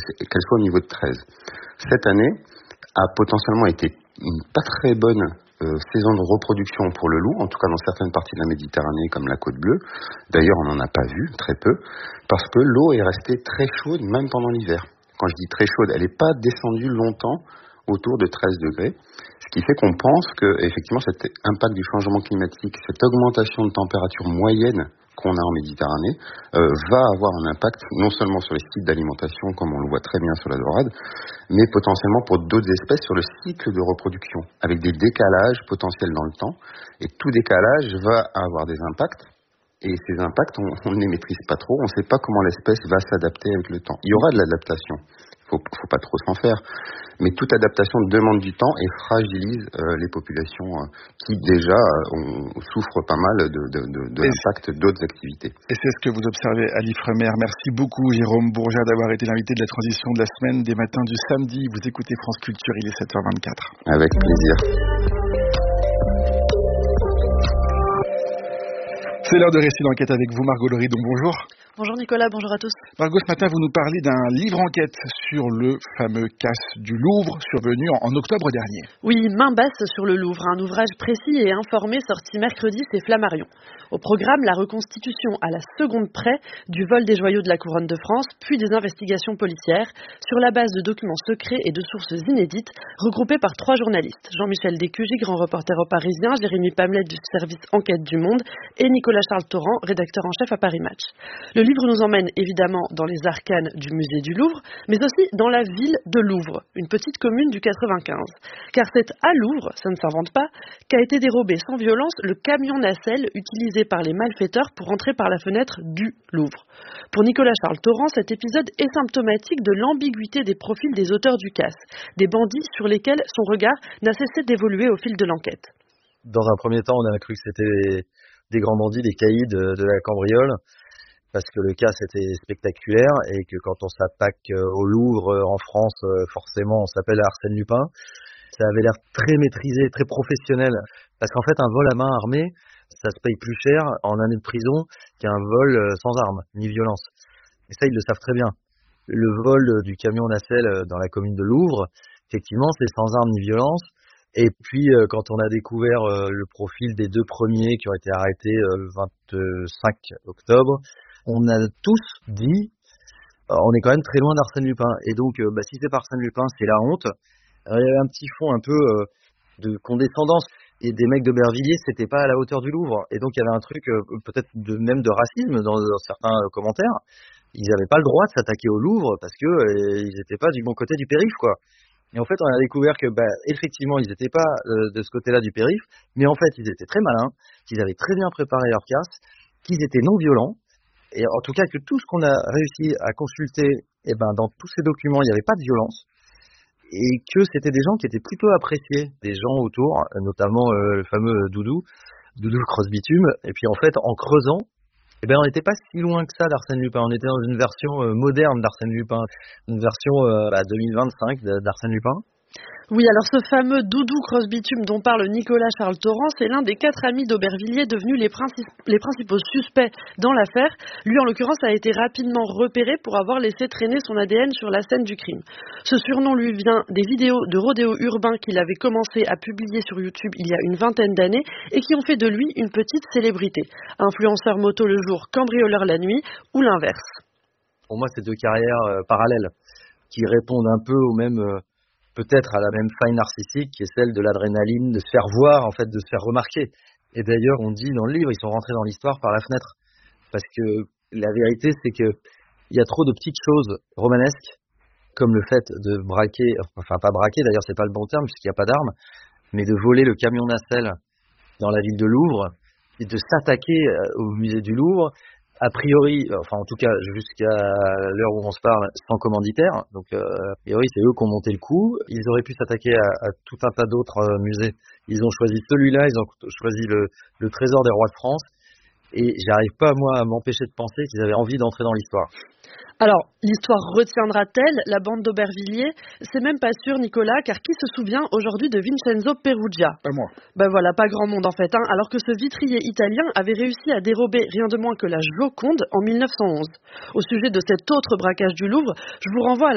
qu'elle soit au niveau de 13. Cette année a potentiellement été une pas très bonne saison de reproduction pour le loup, en tout cas dans certaines parties de la Méditerranée comme la Côte Bleue. D'ailleurs, on n'en a pas vu, très peu, parce que l'eau est restée très chaude même pendant l'hiver. Quand je dis très chaude, elle n'est pas descendue longtemps autour de 13 degrés, ce qui fait qu'on pense que effectivement cet impact du changement climatique, cette augmentation de température moyenne qu'on a en Méditerranée, va avoir un impact non seulement sur les sites d'alimentation, comme on le voit très bien sur la dorade, mais potentiellement pour d'autres espèces sur le cycle de reproduction, avec des décalages potentiels dans le temps. Et tout décalage va avoir des impacts, et ces impacts, on ne les maîtrise pas trop, on ne sait pas comment l'espèce va s'adapter avec le temps. Il y aura de l'adaptation, faut pas trop s'en faire, mais toute adaptation demande du temps et fragilise les populations qui déjà souffrent pas mal de l'impact d'autres activités. Et c'est ce que vous observez à l'Ifremer. Merci beaucoup Jérôme Bourgeat d'avoir été l'invité de la transition de la semaine des matins du samedi. Vous écoutez France Culture, il est 7h24. Avec plaisir. C'est l'heure de Récit d'enquête avec vous, Margot Loridon. Bonjour. Bonjour Nicolas, bonjour à tous. Margot, ce matin, vous nous parlez d'un livre-enquête sur le fameux casse du Louvre, survenu en octobre dernier. Oui, main basse sur le Louvre, un ouvrage précis et informé sorti mercredi, c'est Flammarion. Au programme, la reconstitution à la seconde près du vol des joyaux de la Couronne de France, puis des investigations policières, sur la base de documents secrets et de sources inédites, regroupés par 3 journalistes. Jean-Michel Descugy, grand reporter au Parisien, Jérémy Pamlet du service Enquête du Monde et Nicolas Charles Torrent, rédacteur en chef à Paris Match. Le livre nous emmène évidemment dans les arcanes du musée du Louvre, mais aussi dans la ville de Louvre, une petite commune du 95. Car c'est à Louvre, ça ne s'invente pas, qu'a été dérobé sans violence le camion nacelle utilisé par les malfaiteurs pour entrer par la fenêtre du Louvre. Pour Nicolas Charles Torrent, cet épisode est symptomatique de l'ambiguïté des profils des auteurs du casse, des bandits sur lesquels son regard n'a cessé d'évoluer au fil de l'enquête. Dans un premier temps, on a cru que c'était des grands bandits, des caïds de la cambriole, parce que le casse était spectaculaire et que quand on s'attaque au Louvre en France, forcément on s'appelle Arsène Lupin. Ça avait l'air très maîtrisé, très professionnel, parce qu'en fait un vol à main armée, ça se paye plus cher en année de prison qu'un vol sans armes ni violence. Et ça, ils le savent très bien. Le vol du camion nacelle dans la commune de Louvre, effectivement, c'est sans armes ni violence. Et puis, quand on a découvert le profil des 2 premiers qui ont été arrêtés le 25 octobre, on a tous dit, on est quand même très loin d'Arsène Lupin. Et donc, si c'est pas Arsène Lupin, c'est la honte. Alors, il y avait un petit fond un peu de condescendance. Et des mecs d'Aubervilliers, c'était pas à la hauteur du Louvre. Et donc, il y avait un truc peut-être même de racisme dans certains commentaires. Ils n'avaient pas le droit de s'attaquer au Louvre parce que ils n'étaient pas du bon côté du périph', quoi. Et en fait, on a découvert que, effectivement, ils n'étaient pas de ce côté-là du périph', mais en fait, ils étaient très malins, qu'ils avaient très bien préparé leur casse, qu'ils étaient non violents, et en tout cas que tout ce qu'on a réussi à consulter, dans tous ces documents, il n'y avait pas de violence, et que c'était des gens qui étaient plutôt appréciés, des gens autour, notamment le fameux Doudou Cross-Bitume, et puis en fait, en creusant, on n'était pas si loin que ça d'Arsène Lupin. On était dans une version moderne d'Arsène Lupin, une version 2025 d'Arsène Lupin. Oui, alors ce fameux Doudou Cross-Bitume dont parle Nicolas Charles Torrent, c'est l'un des 4 amis d'Aubervilliers devenus les principaux suspects dans l'affaire. Lui, en l'occurrence, a été rapidement repéré pour avoir laissé traîner son ADN sur la scène du crime. Ce surnom lui vient des vidéos de rodéo urbain qu'il avait commencé à publier sur YouTube il y a une vingtaine d'années et qui ont fait de lui une petite célébrité. Influenceur moto le jour, cambrioleur la nuit ou l'inverse. Pour moi, c'est 2 carrières parallèles qui répondent un peu au même... peut-être à la même faille narcissique qui est celle de l'adrénaline, de se faire voir, en fait, de se faire remarquer. Et d'ailleurs, on dit dans le livre, ils sont rentrés dans l'histoire par la fenêtre. Parce que la vérité, c'est que il y a trop de petites choses romanesques, comme le fait de braquer, enfin pas braquer, d'ailleurs c'est pas le bon terme puisqu'il n'y a pas d'armes, mais de voler le camion nacelle dans la ville de Louvre et de s'attaquer au musée du Louvre. A priori, enfin en tout cas jusqu'à l'heure où on se parle, sans commanditaire. Donc a priori c'est eux qui ont monté le coup. Ils auraient pu s'attaquer à tout un tas d'autres musées. Ils ont choisi celui-là, ils ont choisi le Trésor des Rois de France. Et j'arrive pas moi à m'empêcher de penser qu'ils avaient envie d'entrer dans l'histoire. Alors, l'histoire retiendra-t-elle la bande d'Aubervilliers? C'est même pas sûr, Nicolas, car qui se souvient aujourd'hui de Vincenzo Perugia? Pas moi. Voilà, pas grand monde en fait, alors que ce vitrier italien avait réussi à dérober rien de moins que la Joconde en 1911. Au sujet de cet autre braquage du Louvre, je vous renvoie à